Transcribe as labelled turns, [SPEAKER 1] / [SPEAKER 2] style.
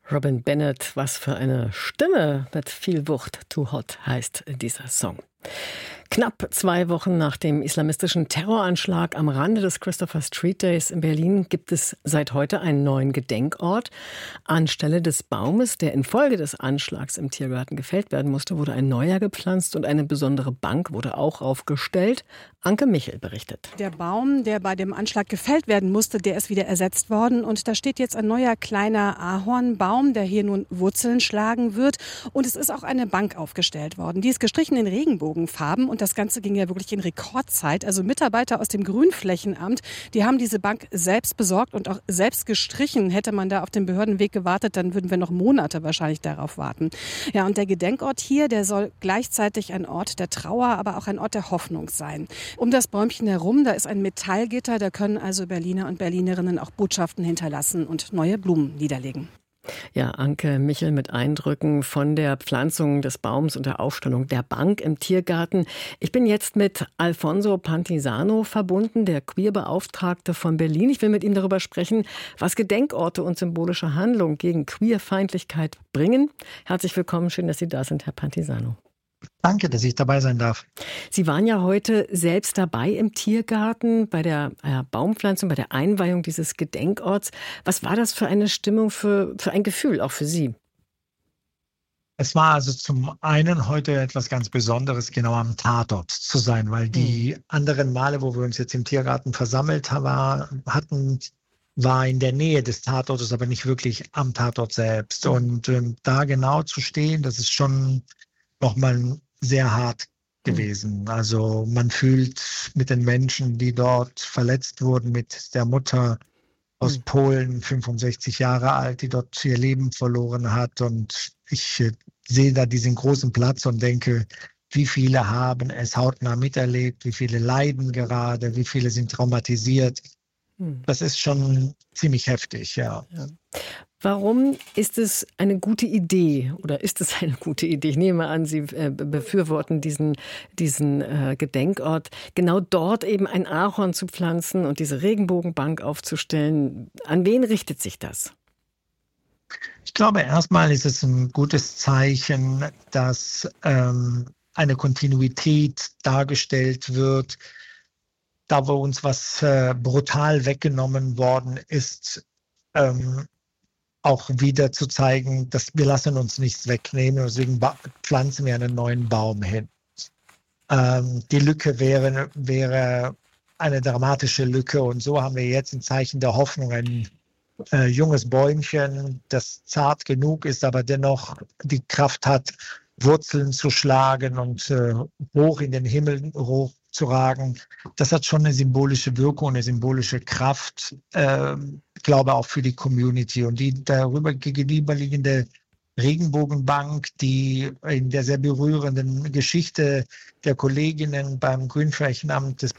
[SPEAKER 1] Robin Bennett, was für eine Stimme mit viel Wucht. Too Hot heißt dieser Song. Knapp 2 Wochen nach dem islamistischen Terroranschlag am Rande des Christopher Street Days in Berlin gibt es seit heute einen neuen Gedenkort. Anstelle des Baumes, der infolge des Anschlags im Tiergarten gefällt werden musste, wurde ein neuer gepflanzt und eine besondere Bank wurde auch aufgestellt. Anke Michel berichtet.
[SPEAKER 2] Der Baum, der bei dem Anschlag gefällt werden musste, der ist wieder ersetzt worden. Und da steht jetzt ein neuer kleiner Ahornbaum, der hier nun Wurzeln schlagen wird. Und es ist auch eine Bank aufgestellt worden. Die ist gestrichen in Regenbogenfarben. Und das Ganze ging ja wirklich in Rekordzeit. Also Mitarbeiter aus dem Grünflächenamt, die haben diese Bank selbst besorgt und auch selbst gestrichen. Hätte man da auf den Behördenweg gewartet, dann würden wir noch Monate wahrscheinlich darauf warten. Ja, und der Gedenkort hier, der soll gleichzeitig ein Ort der Trauer, aber auch ein Ort der Hoffnung sein. Um das Bäumchen herum, da ist ein Metallgitter, da können also Berliner und Berlinerinnen auch Botschaften hinterlassen und neue Blumen niederlegen.
[SPEAKER 1] Ja, Anke Michel mit Eindrücken von der Pflanzung des Baums und der Aufstellung der Bank im Tiergarten. Ich bin jetzt mit Alfonso Pantisano verbunden, der Queerbeauftragte von Berlin. Ich will mit ihm darüber sprechen, was Gedenkorte und symbolische Handlungen gegen Queerfeindlichkeit bringen. Herzlich willkommen, schön, dass Sie da sind, Herr Pantisano.
[SPEAKER 3] Danke, dass ich dabei sein darf.
[SPEAKER 1] Sie waren ja heute selbst dabei im Tiergarten bei der Baumpflanzung, bei der Einweihung dieses Gedenkorts. Was war das für eine Stimmung, für ein Gefühl, auch für Sie?
[SPEAKER 3] Es war also zum einen heute etwas ganz Besonderes, genau am Tatort zu sein, weil die anderen Male, wo wir uns jetzt im Tiergarten versammelt hatten, war in der Nähe des Tatortes, aber nicht wirklich am Tatort selbst. Und da genau zu stehen, das ist schon nochmal sehr hart gewesen. Also man fühlt mit den Menschen, die dort verletzt wurden, mit der Mutter aus Polen, 65 Jahre alt, die dort ihr Leben verloren hat. Und ich sehe da diesen großen Platz und denke, wie viele haben es hautnah miterlebt, wie viele leiden gerade, wie viele sind traumatisiert. Das ist schon ziemlich heftig, ja.
[SPEAKER 1] Warum ist es eine gute Idee oder ist es eine gute Idee? Ich nehme an, Sie befürworten diesen Gedenkort, genau dort eben ein Ahorn zu pflanzen und diese Regenbogenbank aufzustellen. An wen richtet sich das?
[SPEAKER 3] Ich glaube, erstmal ist es ein gutes Zeichen, dass eine Kontinuität dargestellt wird, da wo uns was brutal weggenommen worden ist, auch wieder zu zeigen, dass wir lassen uns nichts wegnehmen, deswegen pflanzen wir einen neuen Baum hin. Die Lücke wäre eine dramatische Lücke und so haben wir jetzt ein Zeichen der Hoffnung, ein junges Bäumchen, das zart genug ist, aber dennoch die Kraft hat, Wurzeln zu schlagen und hoch in den Himmel hochzuragen. Das hat schon eine symbolische Wirkung, eine symbolische Kraft, glaube auch für die Community. Und die darüber gegenüberliegende Regenbogenbank, die in der sehr berührenden Geschichte der Kolleginnen beim Grünflächenamt des